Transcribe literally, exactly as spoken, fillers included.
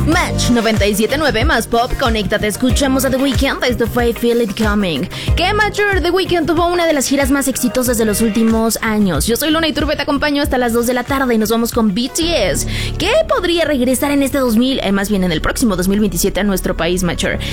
Match noventa y siete punto nueve más pop, conéctate, escuchamos a The Weeknd. Esto fue Feel It Coming. Que Mature, The Weeknd tuvo una de las giras más exitosas de los últimos años. Yo soy Luna Iturbe, te acompaño hasta las dos de la tarde y nos vamos con B T S, que podría regresar en este dos mil, eh, más bien en el próximo dos mil veintisiete a nuestro país, Mature.